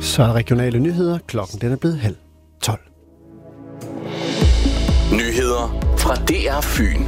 Så er regionale nyheder. Klokken den er blevet 11:30. Nyheder fra DR Fyn.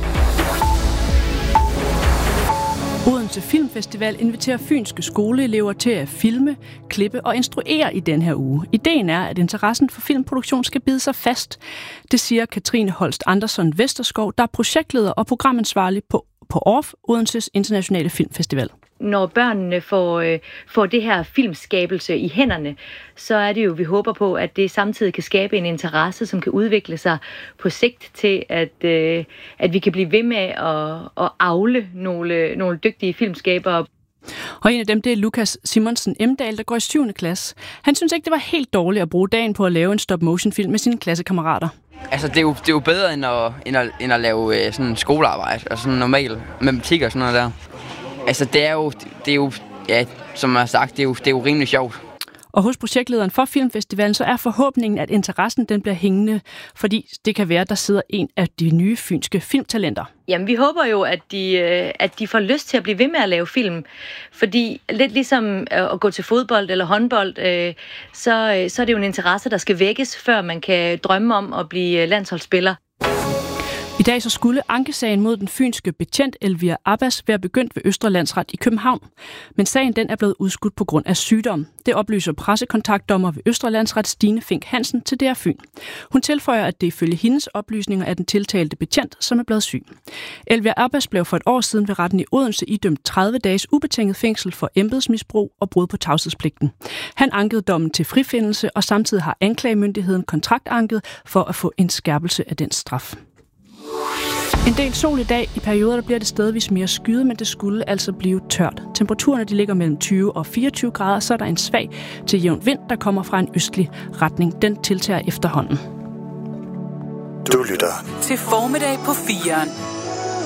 Odense Filmfestival inviterer fynske skoleelever til at filme, klippe og instruere i den her uge. Ideen er, at interessen for filmproduktion skal bide sig fast. Det siger Katrine Holst Andersen Vesterskov, der er projektleder og programansvarlig på ORF, Odenses Internationale Filmfestival. Når børnene får det her filmskabelse i hænderne, så er det jo, vi håber på, at det samtidig kan skabe en interesse, som kan udvikle sig på sigt til, at vi kan blive ved med at avle nogle dygtige filmskabere. Og en af dem, det er Lukas Simonsen Emdal, der går i 7. klasse. Han synes ikke, det var helt dårligt at bruge dagen på at lave en stop-motion-film med sine klassekammerater. Altså, det er jo bedre end at lave sådan skolearbejde og sådan normal matematik og sådan noget der. Altså, det er jo, ja, som jeg har sagt, det er jo rimelig sjovt. Og hos projektlederen for Filmfestivalen, så er forhåbningen, at interessen den bliver hængende, fordi det kan være, at der sidder en af de nye fynske filmtalenter. Jamen, vi håber jo, at de får lyst til at blive ved med at lave film. Fordi lidt ligesom at gå til fodbold eller håndbold, så er det jo en interesse, der skal vækkes, før man kan drømme om at blive landsholdsspiller. I dag så skulle ankesagen mod den fynske betjent Elvira Abbas være begyndt ved Østre Landsret i København. Men sagen den er blevet udskudt på grund af sygdom. Det oplyser pressekontaktdommer ved Østre Landsret Stine Fink Hansen til DR Fyn. Hun tilføjer, at det ifølge hendes oplysninger er den tiltalte betjent, som er blevet syg. Elvira Abbas blev for et år siden ved retten i Odense idømt 30 dages ubetinget fængsel for embedsmisbrug og brud på tavshedspligten. Han ankede dommen til frifindelse, og samtidig har anklagemyndigheden kontraktanket for at få en skærpelse af den straf. En del sol i dag. I perioder der bliver det stedvis mere skyet, men det skulle altså blive tørt. Temperaturerne de ligger mellem 20 og 24 grader, så er der en svag til jævn vind, der kommer fra en østlig retning. Den tiltager efterhånden. Du lytter til Formiddag på 4'eren.